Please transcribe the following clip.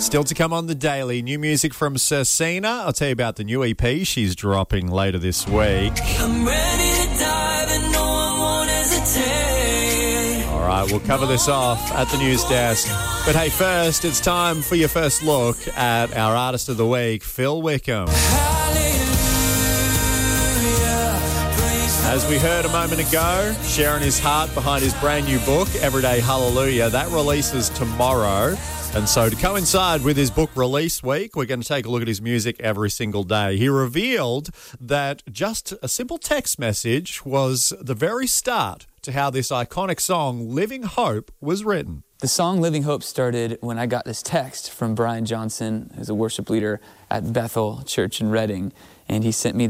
Still to come on the Daily, new music from Cersina. I'll tell you about the new EP she's dropping later this week. I'm ready to dive and no one won't hesitate. All right, we'll cover this off at the news desk. But hey, first, it's time for your first look at our Artist of the Week, Phil Wickham. As we heard a moment ago, sharing his heart behind his brand new book, Everyday Hallelujah, that releases tomorrow. And so to coincide with his book release week, we're going to take a look at his music every single day. He revealed that just a simple text message was the very start to how this iconic song, Living Hope, was written. The song Living Hope started when I got this text from Brian Johnson, who's a worship leader at Bethel Church in Redding, and he sent me